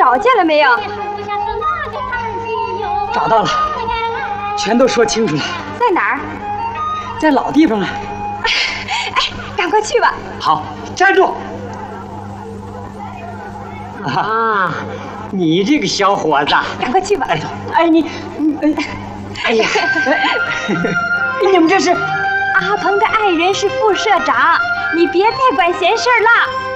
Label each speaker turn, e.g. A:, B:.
A: 找见了没有？
B: 找到了，全都说清楚了。
A: 在哪儿？
B: 在老地方了。
A: 哎，赶快去吧。
B: 好，站住！啊，你这个小伙子，
A: 赶快去吧。
B: 哎你，哎呀，你们这是？
A: 阿鹏的爱人是副社长，你别再管闲事儿了。